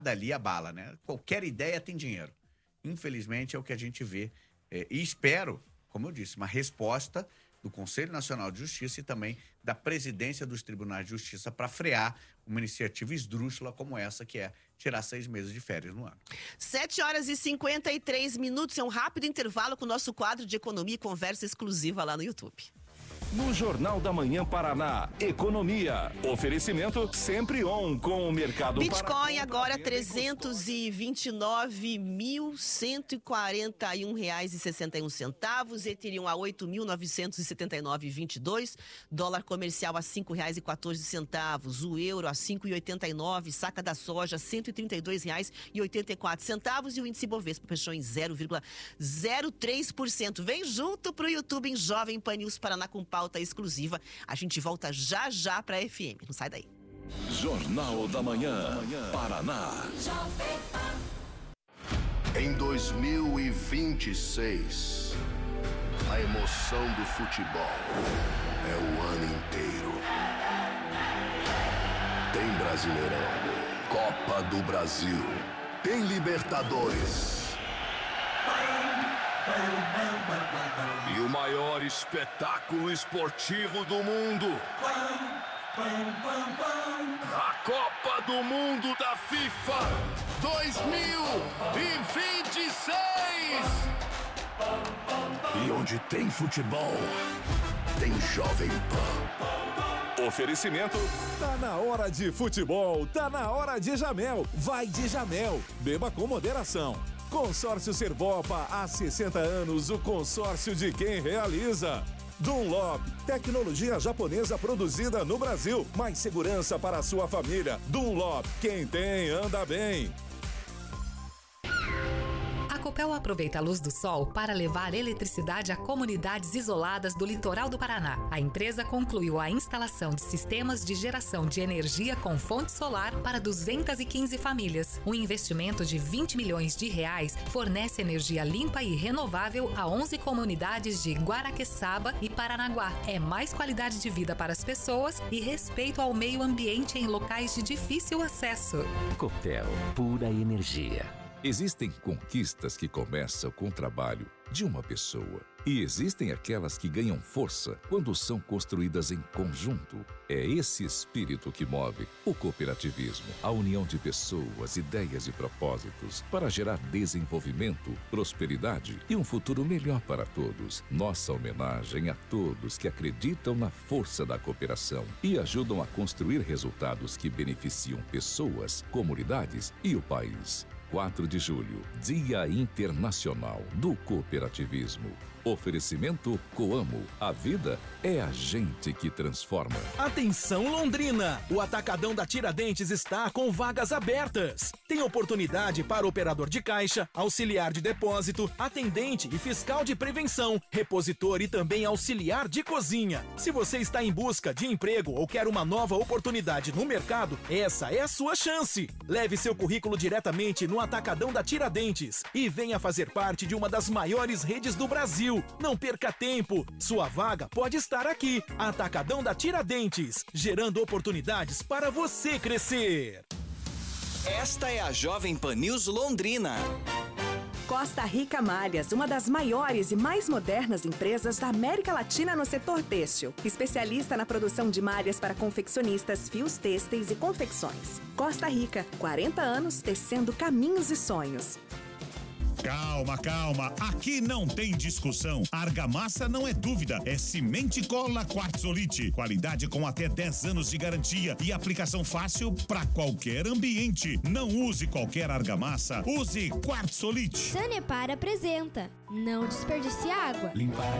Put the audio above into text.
dali a bala, né? Qualquer ideia tem dinheiro. Infelizmente é o que a gente vê. E espero, como eu disse, uma resposta do Conselho Nacional de Justiça e também da presidência dos tribunais de justiça para frear uma iniciativa esdrúxula como essa, que é tirar 6 meses de férias no ano. 7h53, é um rápido intervalo com o nosso quadro de economia e conversa exclusiva lá no YouTube. No Jornal da Manhã Paraná, economia. Oferecimento sempre on com o mercado. Bitcoin agora R$329.141,61. Ethereum a 8.979,22. Dólar comercial a R$5,14. O euro a 5,89. Saca da soja R$ 132,84. E o índice Bovespa fechou em 0,03%. Vem junto pro YouTube em Jovem Pan News Paraná com pauta exclusiva. A gente volta já pra FM. Não sai daí. Jornal da Manhã, Paraná. Em 2026, a emoção do futebol é o ano inteiro. Tem Brasileirão, Copa do Brasil, tem Libertadores. E o maior espetáculo esportivo do mundo. A Copa do Mundo da FIFA 2026. E onde tem futebol, tem Jovem Pan. Oferecimento. Tá na hora de futebol, tá na hora de Jamel. Vai de Jamel. Beba com moderação. Consórcio Servopa, há 60 anos, o consórcio de quem realiza. Dunlop, tecnologia japonesa produzida no Brasil. Mais segurança para a sua família. Dunlop, quem tem, anda bem. A Copel aproveita a luz do sol para levar eletricidade a comunidades isoladas do litoral do Paraná. A empresa concluiu a instalação de sistemas de geração de energia com fonte solar para 215 famílias. Um investimento de R$20 milhões fornece energia limpa e renovável a 11 comunidades de Guaraqueçaba e Paranaguá. É mais qualidade de vida para as pessoas e respeito ao meio ambiente em locais de difícil acesso. Copel, pura energia. Existem conquistas que começam com o trabalho de uma pessoa. E existem aquelas que ganham força quando são construídas em conjunto. É esse espírito que move o cooperativismo, a união de pessoas, ideias e propósitos para gerar desenvolvimento, prosperidade e um futuro melhor para todos. Nossa homenagem a todos que acreditam na força da cooperação e ajudam a construir resultados que beneficiam pessoas, comunidades e o país. 4 de julho, Dia Internacional do Cooperativismo. Oferecimento Coamo. A vida é a gente que transforma. Atenção Londrina! O Atacadão da Tiradentes está com vagas abertas. Tem oportunidade para operador de caixa, auxiliar de depósito, atendente e fiscal de prevenção, repositor e também auxiliar de cozinha. Se você está em busca de emprego ou quer uma nova oportunidade no mercado, essa é a sua chance. Leve seu currículo diretamente no Atacadão da Tiradentes e venha fazer parte de uma das maiores redes do Brasil. Não perca tempo, sua vaga pode estar aqui. Atacadão da Tiradentes, gerando oportunidades para você crescer. Esta é a Jovem Pan News Londrina. Costa Rica Malhas, uma das maiores e mais modernas empresas da América Latina no setor têxtil. Especialista na produção de malhas para confeccionistas, fios têxteis e confecções. Costa Rica, 40 anos tecendo caminhos e sonhos. Calma, calma. Aqui não tem discussão. Argamassa não é dúvida. É Cimente Cola Quartzolite. Qualidade com até 10 anos de garantia e aplicação fácil para qualquer ambiente. Não use qualquer argamassa. Use Quartzolite. Sanepar apresenta. Não desperdice água. Limpar